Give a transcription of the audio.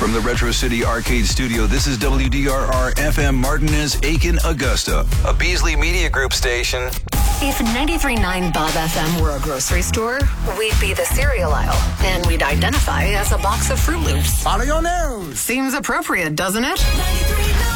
From the Retro City Arcade Studio, this is WDRR FM Martinez, Aiken, Augusta, a Beasley Media Group station. If 93.9 Bob FM were a grocery store, we'd be the cereal aisle, and we'd identify as a box of Fruit Loops. Follow your nose. Seems appropriate, doesn't it?